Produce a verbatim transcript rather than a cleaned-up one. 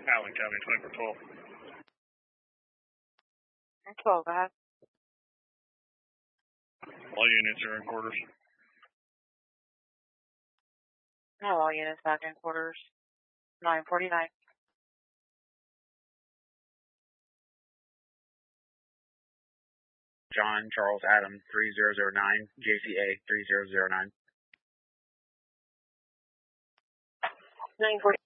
Allen County, twenty-four twelve. twelve, go ahead. All units are in quarters. No, all units back in quarters. nine forty-nine. John Charles Adam, three zero zero nine, J C A, three zero zero nine. nine forty.